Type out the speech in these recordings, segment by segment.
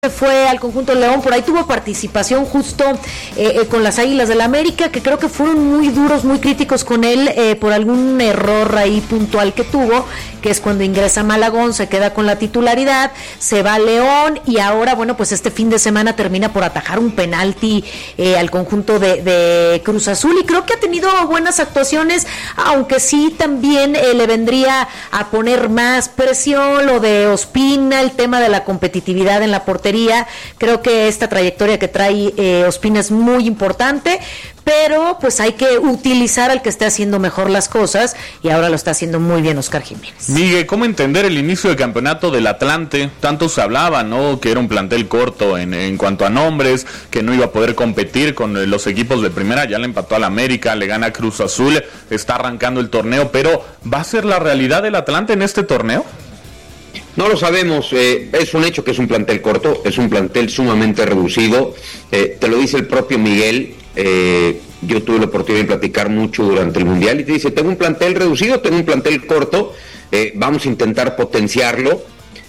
fue al conjunto León, por ahí tuvo participación justo con las Águilas del América, que creo que fueron muy duros, muy críticos con él por algún error ahí puntual que tuvo, que es cuando ingresa Malagón, se queda con la titularidad, se va a León y ahora, bueno, pues este fin de semana termina por atajar un penalti al conjunto de Cruz Azul, y creo que ha tenido buenas actuaciones, aunque sí también le vendría a poner más presión lo de Ospina, el tema de la competitividad en la portería. Creo que esta trayectoria que trae Ospina es muy importante, pero pues hay que utilizar al que esté haciendo mejor las cosas, y ahora lo está haciendo muy bien Oscar Jiménez. Miguel, ¿cómo entender el inicio del campeonato del Atlante? Tanto se hablaba, ¿no?, que era un plantel corto en cuanto a nombres, que no iba a poder competir con los equipos de primera. Ya le empató al América, le gana Cruz Azul, está arrancando el torneo, pero ¿va a ser la realidad del Atlante en este torneo? No lo sabemos, es un hecho que es un plantel corto, es un plantel sumamente reducido, te lo dice el propio Miguel. Yo tuve la oportunidad de platicar mucho durante el Mundial y te dice, tengo un plantel reducido, tengo un plantel corto, vamos a intentar potenciarlo,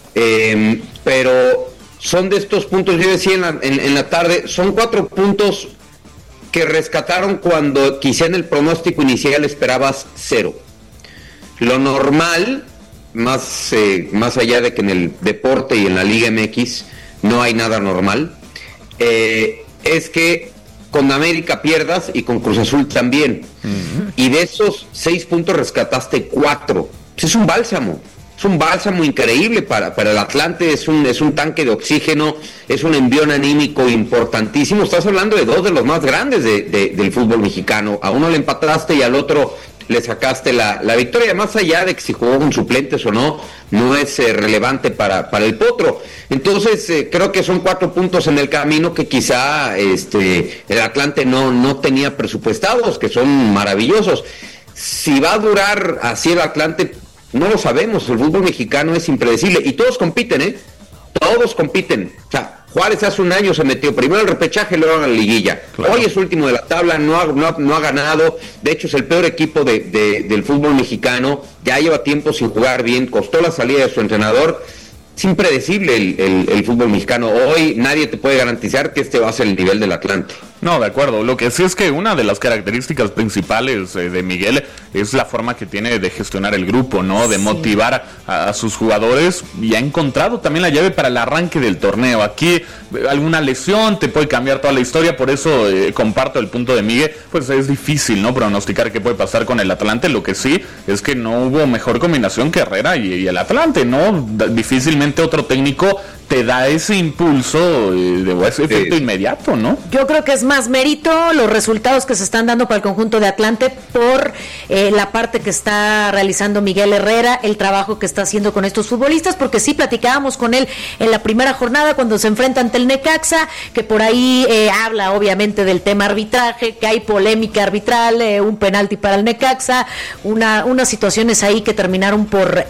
pero son de estos puntos, yo decía en la tarde, son 4 puntos que rescataron cuando quizá en el pronóstico inicial esperabas 0. Lo normal, más allá de que en el deporte y en la Liga MX no hay nada normal, es que con América pierdas y con Cruz Azul también. Uh-huh. Y de esos 6 puntos rescataste 4. Pues es un bálsamo increíble para el Atlante, es un tanque de oxígeno, es un envión anímico importantísimo. Estás hablando de 2 de los más grandes del fútbol mexicano. A uno le empataste y al otro le sacaste la victoria. Más allá de que si jugó con suplentes o no es relevante para el Potro. Entonces creo que son 4 puntos en el camino que quizá el Atlante no tenía presupuestados, que son maravillosos. Si va a durar así el Atlante, no lo sabemos. El fútbol mexicano es impredecible y todos compiten, todos compiten. O sea, Juárez hace un año se metió primero al repechaje y luego a la liguilla. Claro. Hoy es último de la tabla, no ha ganado. De hecho, es el peor equipo del fútbol mexicano. Ya lleva tiempo sin jugar bien. Costó la salida de su entrenador. Es impredecible el fútbol mexicano. Hoy nadie te puede garantizar que este va a ser el nivel del Atlante. No, de acuerdo. Lo que sí es que una de las características principales de Miguel es la forma que tiene de gestionar el grupo, ¿no? De motivar a sus jugadores, y ha encontrado también la llave para el arranque del torneo. Aquí alguna lesión te puede cambiar toda la historia, por eso comparto el punto de Miguel. Pues es difícil, ¿no?, pronosticar qué puede pasar con el Atlante. Lo que sí es que no hubo mejor combinación que Herrera y el Atlante, ¿no? Difícilmente otro técnico te da ese impulso de ese efecto inmediato, ¿no? Yo creo que es más mérito los resultados que se están dando para el conjunto de Atlante por la parte que está realizando Miguel Herrera, el trabajo que está haciendo con estos futbolistas, porque sí platicábamos con él en la primera jornada cuando se enfrenta ante el Necaxa, que por ahí habla obviamente del tema arbitraje, que hay polémica arbitral, un penalti para el Necaxa, unas situaciones ahí que terminaron por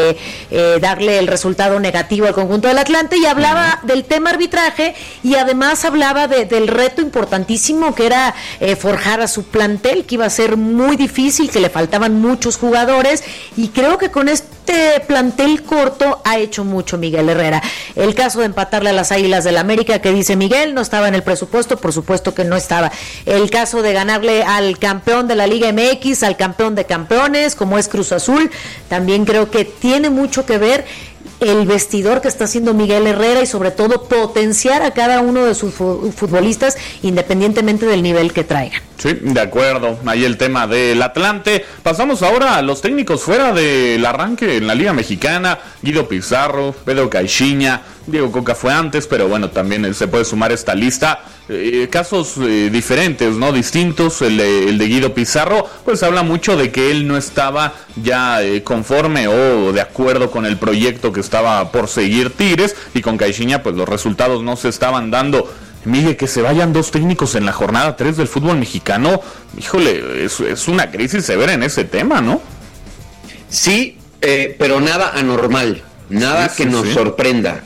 darle el resultado negativo al conjunto del Atlante, y hablaba del tema arbitraje, y además hablaba del reto importantísimo que era forjar a su plantel, que iba a ser muy difícil, que le faltaban muchos jugadores, y creo que con este plantel corto ha hecho mucho Miguel Herrera. El caso de empatarle a las Águilas del América, que dice Miguel, no estaba en el presupuesto, por supuesto que no estaba. El caso de ganarle al campeón de la Liga MX, al campeón de campeones, como es Cruz Azul, también creo que tiene mucho que ver el vestidor que está haciendo Miguel Herrera, y sobre todo potenciar a cada uno de sus futbolistas independientemente del nivel que traigan. Sí, de acuerdo. Ahí el tema del Atlante. Pasamos ahora a los técnicos fuera del arranque en la Liga Mexicana. Guido Pizarro, Pedro Caixinha, Diego Coca fue antes, pero bueno, también se puede sumar esta lista. Casos diferentes, ¿no? Distintos. El de Guido Pizarro, pues habla mucho de que él no estaba ya conforme o de acuerdo con el proyecto que estaba por seguir Tigres, y con Caixinha pues los resultados no se estaban dando. Miguel, que se vayan 2 técnicos en la jornada 3 del fútbol mexicano, híjole, es una crisis severa en ese tema, ¿no? Sí, pero nada anormal, nada que nos sorprenda.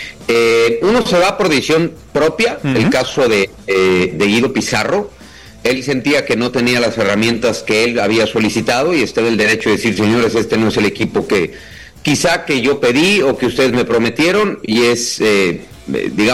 Uno se va por decisión propia, el caso de Guido Pizarro. Él sentía que no tenía las herramientas que él había solicitado, y está en el derecho de decir, señores, este no es el equipo que quizá que yo pedí o que ustedes me prometieron, y es, digamos,